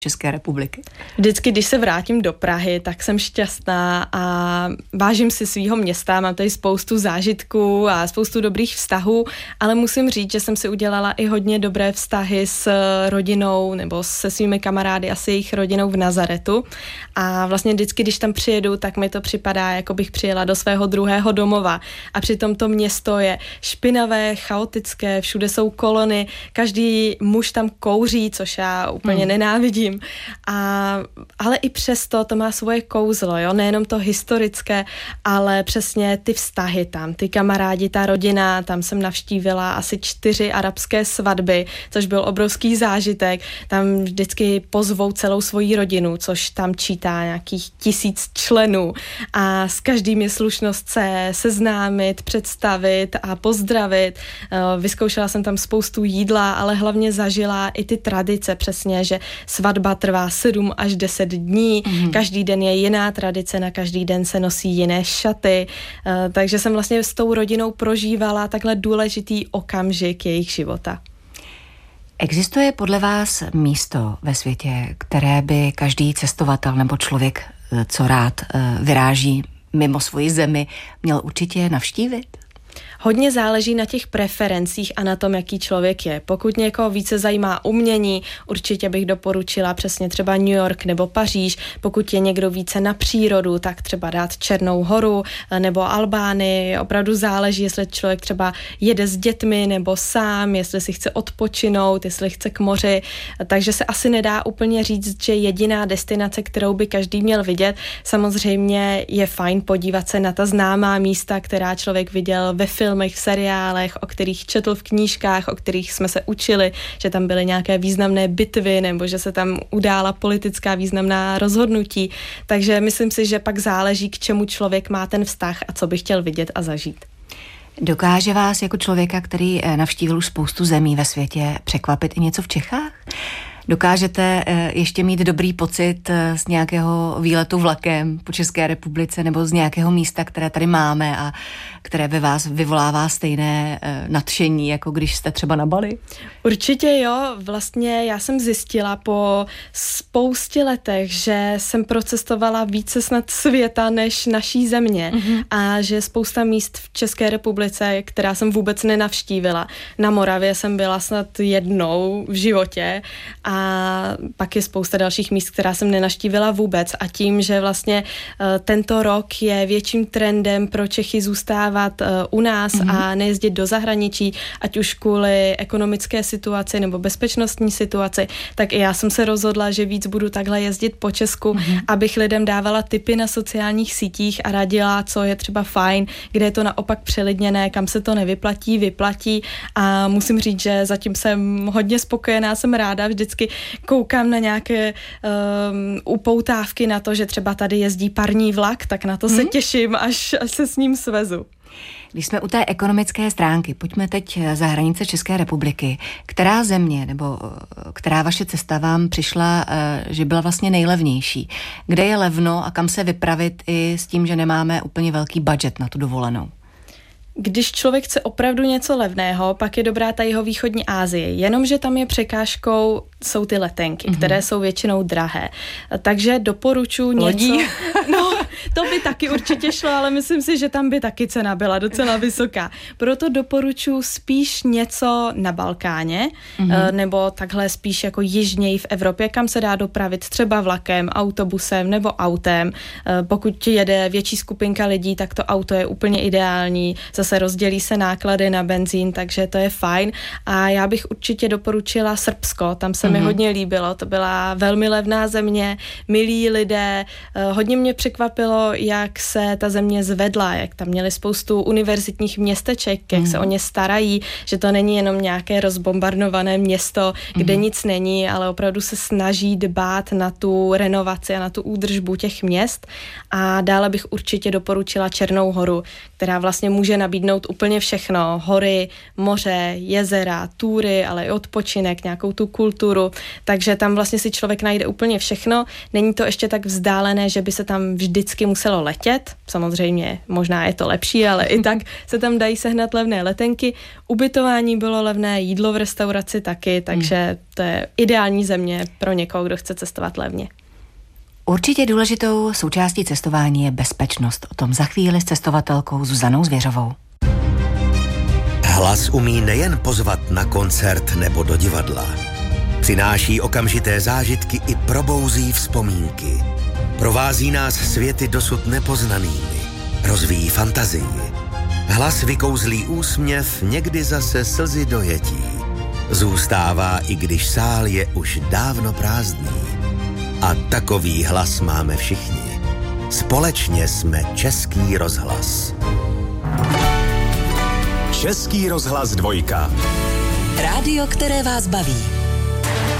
České republiky? Vždycky, když se vrátím do Prahy, tak jsem šťastná a vážím si svýho města, mám tady spoustu zážitků a spoustu dobrých vztahů, ale musím říct, že jsem si udělala i hodně dobré vztahy s rodinou nebo se svými kamarády a s jejich rodinou v Nazaretu a vlastně vždycky, když tam přijedu, tak mi to připadá, jako bych přijela do svého druhého domova a přitom to město je špinavé, chaotické, všude jsou kolony, každý muž tam kouří, což já úplně nenávidím. Ale i přesto to má svoje kouzlo, jo? Nejenom to historické, ale přesně ty vztahy tam, ty kamarádi, ta rodina, tam jsem navštívila asi 4 arabské svatby, což byl obrovský zážitek, tam vždycky pozvou celou svoji rodinu, což tam čítá nějakých 1000 členů a s každým je slušnost se seznámit, představit a pozdravit. Vyzkoušela jsem tam spoustu jídla, ale hlavně zažila i ty tradice přesně, že svatba trvá 7 až 10 dní, každý den je jiná tradice, na každý den se nosí jiné šaty, takže jsem vlastně s tou rodinou prožívala takhle důležitý okamžik jejich života. Existuje podle vás místo ve světě, které by každý cestovatel nebo člověk, co rád vyráží mimo svoji zemi, měl určitě navštívit? Hodně záleží na těch preferencích a na tom, jaký člověk je. Pokud někoho více zajímá umění, určitě bych doporučila přesně třeba New York nebo Paříž. Pokud je někdo více na přírodu, tak třeba dát Černou Horu nebo Albánii. Opravdu záleží, jestli člověk třeba jede s dětmi nebo sám, jestli si chce odpočinout, jestli chce k moři. Takže se asi nedá úplně říct, že jediná destinace, kterou by každý měl vidět. Samozřejmě je fajn podívat se na ta známá místa, která člověk viděl ve filmech, v seriálech, o kterých četl v knížkách, o kterých jsme se učili, že tam byly nějaké významné bitvy nebo že se tam udála politická významná rozhodnutí. Takže myslím si, že pak záleží, k čemu člověk má ten vztah a co by chtěl vidět a zažít. Dokáže vás jako člověka, který navštívil už spoustu zemí ve světě, překvapit i něco v Čechách? Dokážete ještě mít dobrý pocit z nějakého výletu vlakem po České republice nebo z nějakého místa, které tady máme a které ve vás vyvolává stejné nadšení, jako když jste třeba na Bali? Určitě jo, vlastně já jsem zjistila po spoustě letech, že jsem procestovala více snad světa než naší země a že spousta míst v České republice, která jsem vůbec nenavštívila. Na Moravě jsem byla snad jednou v životě a pak je spousta dalších míst, která jsem nenavštívila vůbec a tím, že vlastně tento rok je větším trendem pro Čechy zůstávat u nás a nejezdit do zahraničí, ať už kvůli ekonomické situaci nebo bezpečnostní situaci, tak i já jsem se rozhodla, že víc budu takhle jezdit po Česku, abych lidem dávala tipy na sociálních sítích a radila, co je třeba fajn, kde je to naopak přelidněné, kam se to nevyplatí, vyplatí a musím říct, že zatím jsem hodně spokojená, jsem ráda, vždycky koukám na nějaké upoutávky na to, že třeba tady jezdí parní vlak, tak na to se těším, až se s ním svezu. Když jsme u té ekonomické stránky, pojďme teď za hranice České republiky. Která země nebo která vaše cesta vám přišla, že byla vlastně nejlevnější? Kde je levno a kam se vypravit i s tím, že nemáme úplně velký budget na tu dovolenou? Když člověk chce opravdu něco levného, pak je dobrá ta jihovýchodní Asie. Jenomže tam je překážkou, jsou ty letenky, které jsou většinou drahé. Takže doporučuji něco. No, to by taky určitě šlo, ale myslím si, že tam by taky cena byla docela vysoká. Proto doporučuji spíš něco na Balkáně, nebo takhle spíš jako jižněji v Evropě, kam se dá dopravit třeba vlakem, autobusem nebo autem. Pokud jede větší skupinka lidí, tak to auto je úplně ideální. Zase rozdělí se náklady na benzín, takže to je fajn. A já bych určitě doporučila Srbsko, tam se mi hodně líbilo, to byla velmi levná země, milí lidé, hodně mě překvapilo, jak se ta země zvedla, jak tam měli spoustu univerzitních městeček, jak se o ně starají, že to není jenom nějaké rozbombardované město, kde nic není, ale opravdu se snaží dbát na tu renovaci a na tu údržbu těch měst. A dále bych určitě doporučila Černou Horu, která vlastně může nabídnout úplně všechno. Hory, moře, jezera, túry, ale i odpočinek, nějakou tu kulturu. Takže tam vlastně si člověk najde úplně všechno. Není to ještě tak vzdálené, že by se tam vždycky vždycky muselo letět, samozřejmě možná je to lepší, ale i tak se tam dají sehnat levné letenky. Ubytování bylo levné, jídlo v restauraci taky, takže to je ideální země pro někoho, kdo chce cestovat levně. Určitě důležitou součástí cestování je bezpečnost. O tom za chvíli s cestovatelkou Zuzanou Zvěřovou. Hlas umí nejen pozvat na koncert nebo do divadla. Přináší okamžité zážitky i probouzí vzpomínky. Provází nás světy dosud nepoznanými. Rozvíjí fantazii. Hlas vykouzlí úsměv, někdy zase slzy dojetí. Zůstává, i když sál je už dávno prázdný. A takový hlas máme všichni. Společně jsme Český rozhlas. Český rozhlas 2. Rádio, které vás baví.